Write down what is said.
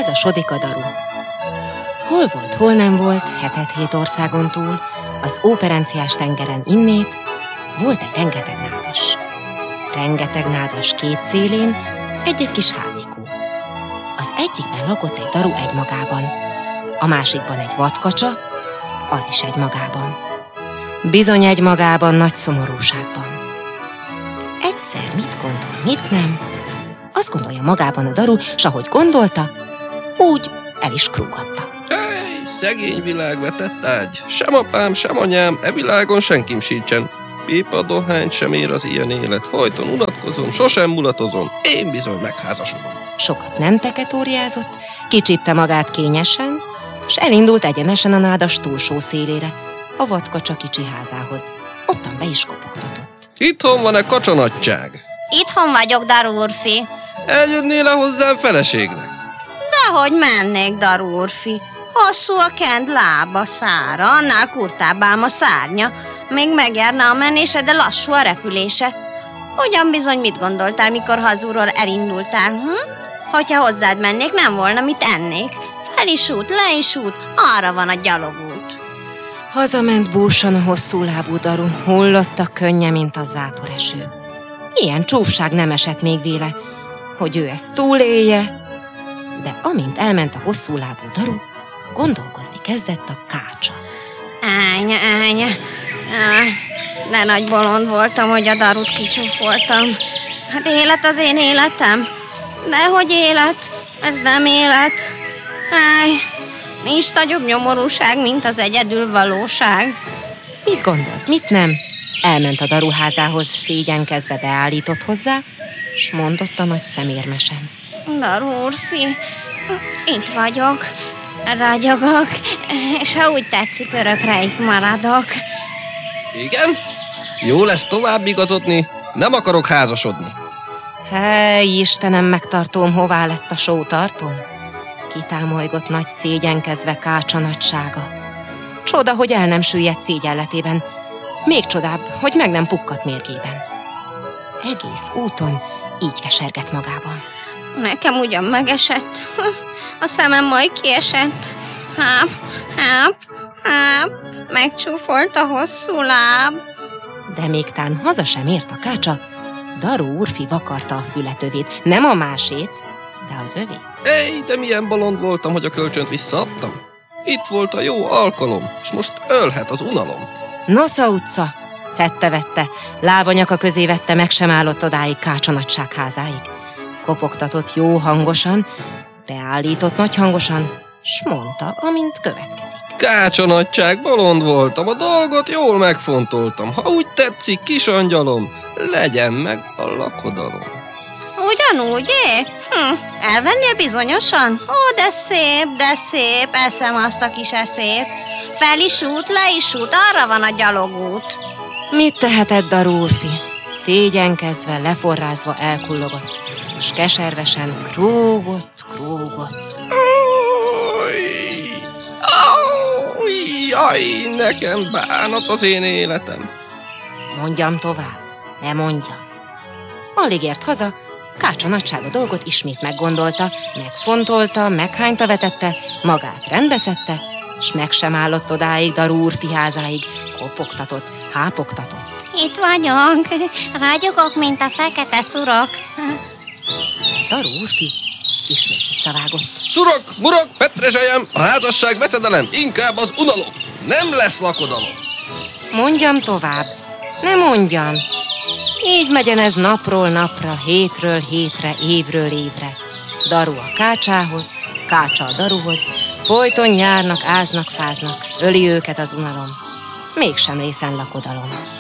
Házasodik a daru. Hol volt, hol nem volt, 7 országon túl, az Óperenciás tengeren innét, volt egy rengeteg nádas két szélén, egy-egy kis házikó. Az egyikben lakott egy daru egymagában, a másikban egy vadkacsa, az is egymagában. Bizony egymagában, nagy szomorúságban. Egyszer mit gondol, mit nem? Azt gondolja magában a daru, s ahogy gondolta, úgy el is krúgatta. Hey, szegény világ vetett ágy! Sem apám, sem anyám, e világon senkim sincsen. Pipa dohányt sem ér az ilyen élet. Folyton unatkozom, sosem mulatozom. Én bizony megházasodom. Sokat nem teketóriázott, kicsípte magát kényesen, s elindult egyenesen a nádas túlsó szélére, a vadkacsa kicsi házához. Ottan be is kopogtatott. Itthon van-e kacsanagyság? Itthon vagyok, daru úrfi. Eljönnél-e hozzám feleségnek? Dehogy mennék, daru úrfi. Hosszú a kend lába, szára, annál kurtább ám a szárnya. Még megjárna a menése, de lassú a repülése. Ugyan bizony mit gondoltál, mikor hazulról elindultál? Hogyha hozzád mennék, nem volna, mit ennék. Fel is út, le is út, arra van a gyalogút. Hazament búsan a hosszú lábú daru, hullott a könnye, mint a záporeső. Ilyen csúfság nem esett még véle, hogy ő ezt túlélje, de amint elment a hosszú lábú daru, gondolkozni kezdett a kácsa. Ánya, de nagy bolond voltam, hogy a darut kicsúfoltam. Hát élet az én életem? Dehogy élet? Ez nem élet. Nincs nagyobb nyomorúság, mint az egyedül valóság. Mit gondolt, mit nem? Elment a daru házához, szégyenkezve beállított hozzá, s mondott a nagy szemérmesen. Daru úrfi, itt vagyok, ragyogok, és ha úgy tetszik, örökre itt maradok. Igen? Jó lesz tovább igazodni, nem akarok házasodni. Hely, Istenem, megtartóm, hová lett a sótartóm? Kitámolygott nagy szégyenkezve kácsa nagysága. Csoda, hogy el nem süllyedt szégyenletében. Még csodább, hogy meg nem pukkadt mérgében. Egész úton így kesergett magában. Nekem ugyan megesett, a szemem majd kiesett. Megcsúfolt a hosszú láb. De még tán haza sem ért a kácsa, daru úrfi vakarta a fületövét, nem a másét, de az övét. Éj, de milyen bolond voltam, hogy a kölcsönt visszaadtam. Itt volt a jó alkalom, és most ölhet az unalom. Nosza utca, szedte-vette, lábanyaka közé vette, meg sem állott odáig kácsa nagyság házáig. Kopogtatott jó hangosan, beállított nagy hangosan, s mondta, amint következik. Kácsa nagyság, bolond voltam, a dolgot jól megfontoltam. Ha úgy tetszik, kis angyalom, legyen meg a lakodalom. Ugyanúgy, elvennél bizonyosan? Ó, de szép, eszem azt a kis eszét. Fel is út, le is út, arra van a gyalogút. Mit tehetett daru úrfi? Szégyenkezve, leforrázva elkullogott, s keservesen krúgott. Jaj, nekem bánat az én életem. Mondjam tovább, ne mondjam. Alig ért haza, kácsa nagyság a dolgot ismét meggondolta, megfontolta, meghányta vetette, magát rendbeszedte, s meg sem állott odáig daru úrfi házáig, kopogtatott, hápogtatott. Itt vagyok, ragyogok, mint a fekete szurok. Daru úrfi ismét visszavágott. Szurok, murok, petrezselyem, a házasság veszedelem, inkább az unalom. Nem lesz lakodalom. Mondjam tovább, ne mondjam. Így megyen ez napról napra, hétről hétre, évről évre. Daru a kácsához, kácsa a daruhoz, folyton járnak, áznak, fáznak, öli őket az unalom. Mégsem lészen lakodalom.